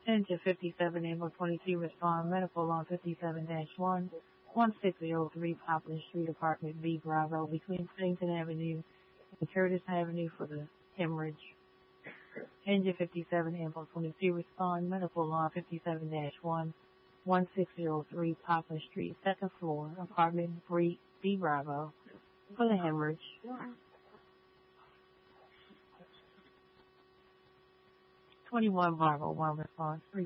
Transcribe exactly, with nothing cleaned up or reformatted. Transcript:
ten to fifty-seven, ambulance twenty-two, respond, medical on fifty-seven dash one, one six zero three Poplar Street, apartment B, Bravo, between Stington Avenue and Curtis Avenue for the hemorrhage. ten to fifty-seven, ambulance twenty-two, respond, medical on fifty-seven dash one, one six zero three Poplar Street, second floor, apartment B, Bravo, for the hemorrhage. twenty-one, Bravo, one response.